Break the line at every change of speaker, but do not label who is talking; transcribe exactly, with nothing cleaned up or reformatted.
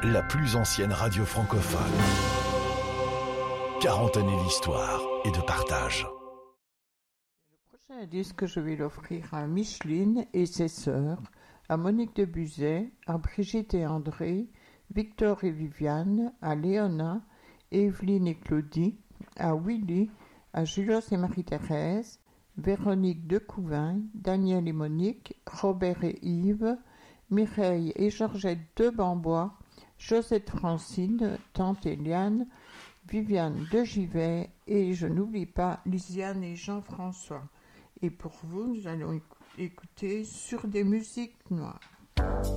la plus ancienne radio francophone. quarante années d'histoire et de partage.
Le prochain disque que je vais l'offrir à Micheline et ses sœurs, à Monique de Buzet, à Brigitte et André, Victor et Viviane, à Léona, Evelyne et Claudie, à Willy, à Julos et Marie-Thérèse, Véronique de Couvain, Daniel et Monique, Robert et Yves, Mireille et Georgette de Bambois, Josette Francine, Tante Eliane, Viviane de Givet et je n'oublie pas Lisiane et Jean-François. Et pour vous, nous allons écouter Sur des musiques noires.